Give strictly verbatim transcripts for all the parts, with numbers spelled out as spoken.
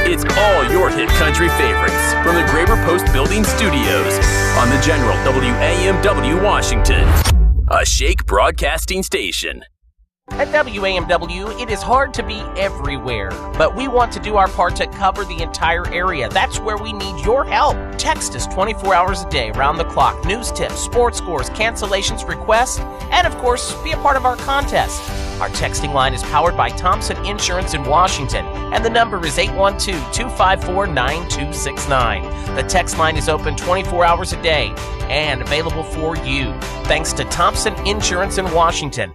It's all your hit country favorites from the Graber Post Building Studios on the General W A M W Washington, a Shake broadcasting station. At W A M W, it is hard to be everywhere, but we want to do our part to cover the entire area. That's where we need your help. Text us twenty-four hours a day, round the clock. News tips, sports scores, cancellations, requests, and of course, be a part of our contest. Our texting line is powered by Thompson Insurance in Washington, and the number is eight one two, two five four, nine two six nine. The text line is open twenty-four hours a day and available for you. Thanks to Thompson Insurance in Washington.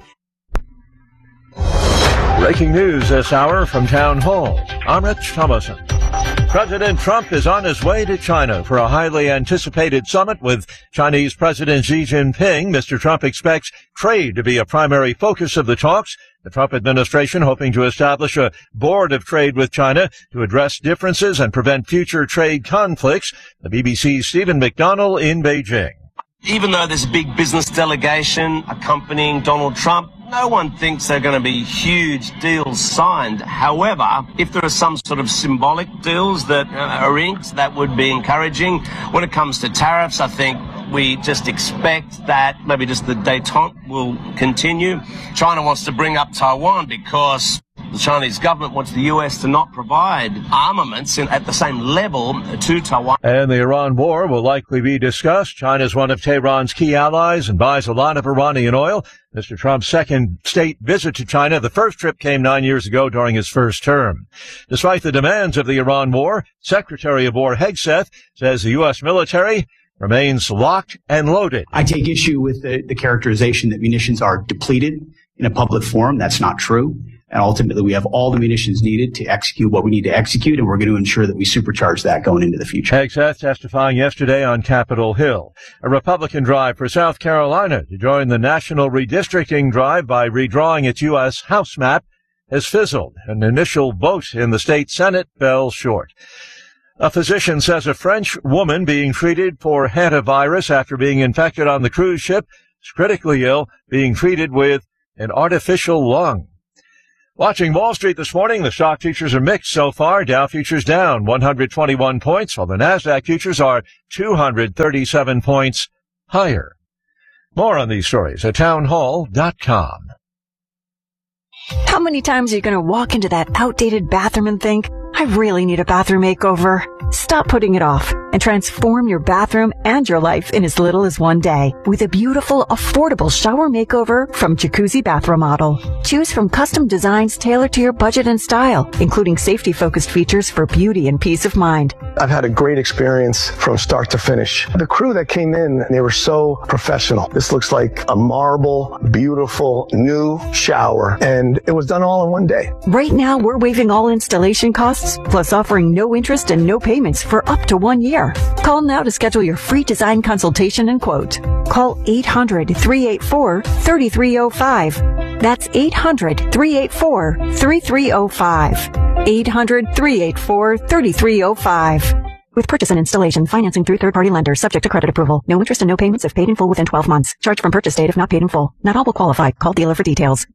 Breaking news this hour from Town Hall. I'm Rich Thomason. President Trump is on his way to China for a highly anticipated summit with Chinese President Xi Jinping. Mister Trump expects trade to be a primary focus of the talks. The Trump administration hoping to establish a board of trade with China to address differences and prevent future trade conflicts. The B B C's Stephen McDonnell in Beijing. Even though there's a big business delegation accompanying Donald Trump, no one thinks there are going to be huge deals signed. However, if there are some sort of symbolic deals that are inked, that would be encouraging. When it comes to tariffs, I think we just expect that maybe just the détente will continue. China wants to bring up Taiwan because the Chinese government wants the U S to not provide armaments at the same level to Taiwan. And the Iran war will likely be discussed. China is one of Tehran's key allies and buys a lot of Iranian oil. Mister Trump's second state visit to China. The first trip came nine years ago during his first term. Despite the demands of the Iran war, Secretary of War Hegseth says the U S military remains locked and loaded. I take issue with the, the characterization that munitions are depleted in a public forum. That's not true. And ultimately, we have all the munitions needed to execute what we need to execute, and we're going to ensure that we supercharge that going into the future. Hegseth testifying yesterday on Capitol Hill. A Republican drive for South Carolina to join the national redistricting drive by redrawing its U S House map has fizzled. An initial vote in the state Senate fell short. A physician says a French woman being treated for hantavirus after being infected on the cruise ship is critically ill, being treated with an artificial lung. Watching Wall Street this morning, the stock futures are mixed so far. Dow futures down one hundred twenty-one points, while the Nasdaq futures are two hundred thirty-seven points higher. More on these stories at townhall dot com. How many times are you going to walk into that outdated bathroom and think, I really need a bathroom makeover? Stop putting it off and transform your bathroom and your life in as little as one day with a beautiful, affordable shower makeover from Jacuzzi Bath Remodel. Choose from custom designs tailored to your budget and style, including safety-focused features for beauty and peace of mind. I've had a great experience from start to finish. The crew that came in, they were so professional. This looks like a marble, beautiful, new shower, and it was done all in one day. Right now, we're waiving all installation costs, plus offering no interest and no payments for up to one year. Call now to schedule your free design consultation and quote. Call eight hundred, three eight four, three three zero five. That's eight hundred, three eight four, three three zero five. eight hundred, three eight four, three three zero five. With purchase and installation, financing through third-party lenders, subject to credit approval. No interest and no payments if paid in full within twelve months. Charge from purchase date if not paid in full. Not all will qualify. Call dealer for details.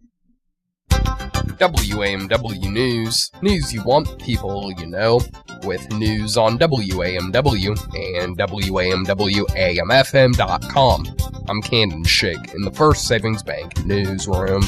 W A M W News. News you want, people you know. With news on W A M W and W A M W A M F M dot com. I'm Camden Shake in the First Savings Bank newsroom.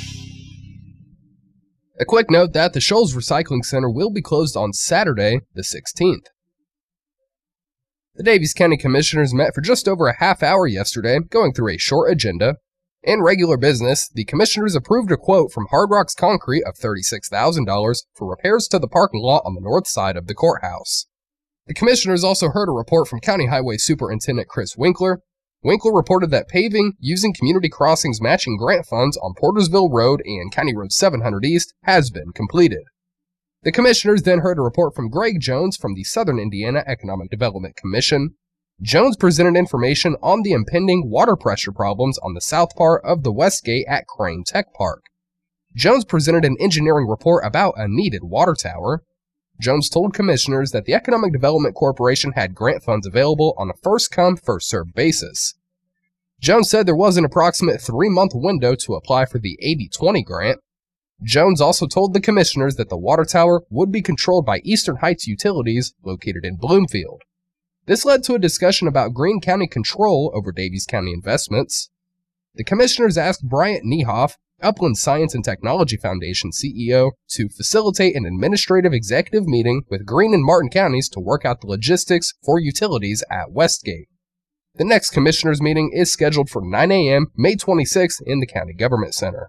A quick note that the Shoals Recycling Center will be closed on Saturday, the sixteenth. The Daviess County Commissioners met for just over a half hour yesterday, going through a short agenda. In regular business, the Commissioners approved a quote from Hard Rocks Concrete of thirty-six thousand dollars for repairs to the parking lot on the north side of the courthouse. The Commissioners also heard a report from County Highway Superintendent Chris Winkler. Winkler reported that paving using Community Crossings matching grant funds on Portersville Road and County Road seven hundred East has been completed. The Commissioners then heard a report from Greg Jones from the Southern Indiana Economic Development Commission. Jones presented information on the impending water pressure problems on the south part of the West Gate at Crane Tech Park. Jones presented an engineering report about a needed water tower. Jones told commissioners that the Economic Development Corporation had grant funds available on a first-come, first-served basis. Jones said there was an approximate three-month window to apply for the eighty twenty grant. Jones also told the commissioners that the water tower would be controlled by Eastern Heights Utilities, located in Bloomfield. This led to a discussion about Greene County control over Daviess County investments. The commissioners asked Bryant Niehoff, Upland Science and Technology Foundation C E O, to facilitate an administrative executive meeting with Greene and Martin counties to work out the logistics for utilities at Westgate. The next commissioners meeting is scheduled for nine a.m. May twenty-sixth in the County Government Center.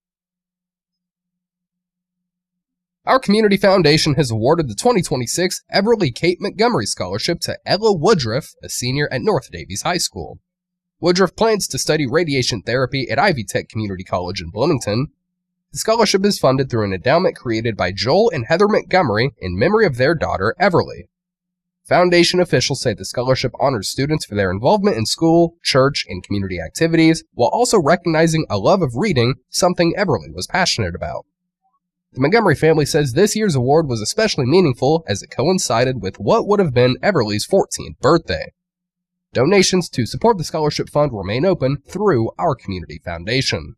Our community foundation has awarded the twenty twenty-six Everly Kate Montgomery Scholarship to Ella Woodruff, a senior at North Daviess High School. Woodruff plans to study radiation therapy at Ivy Tech Community College in Bloomington. The scholarship is funded through an endowment created by Joel and Heather Montgomery in memory of their daughter, Everly. Foundation officials say the scholarship honors students for their involvement in school, church, and community activities, while also recognizing a love of reading, something Everly was passionate about. The Montgomery family says this year's award was especially meaningful as it coincided with what would have been Everly's fourteenth birthday. Donations to support the scholarship fund remain open through our community foundation.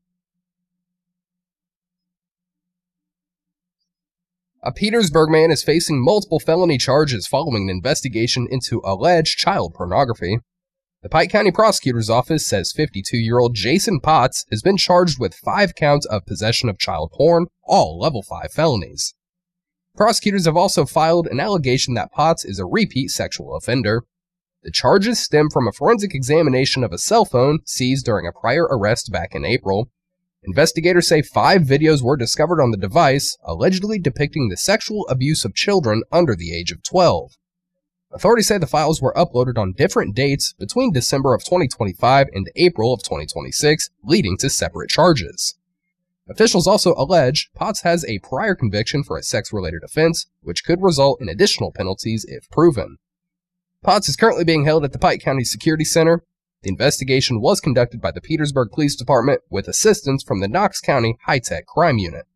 A Petersburg man is facing multiple felony charges following an investigation into alleged child pornography. The Pike County Prosecutor's Office says fifty-two-year-old Jason Potts has been charged with five counts of possession of child porn, all level five felonies. Prosecutors have also filed an allegation that Potts is a repeat sexual offender. The charges stem from a forensic examination of a cell phone seized during a prior arrest back in April. Investigators say five videos were discovered on the device, allegedly depicting the sexual abuse of children under the age of twelve. Authorities say the files were uploaded on different dates between December of twenty twenty-five and April of twenty twenty-six, leading to separate charges. Officials also allege Potts has a prior conviction for a sex-related offense, which could result in additional penalties if proven. Potts is currently being held at the Pike County Security Center. The investigation was conducted by the Petersburg Police Department with assistance from the Knox County High-Tech Crime Unit.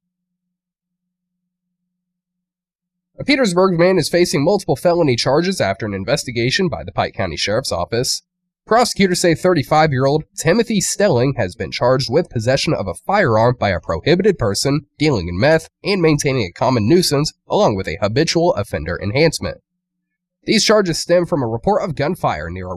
A Petersburg man is facing multiple felony charges after an investigation by the Pike County Sheriff's Office. Prosecutors say thirty-five-year-old Timothy Stelling has been charged with possession of a firearm by a prohibited person, dealing in meth, and maintaining a common nuisance, along with a habitual offender enhancement. These charges stem from a report of gunfire near a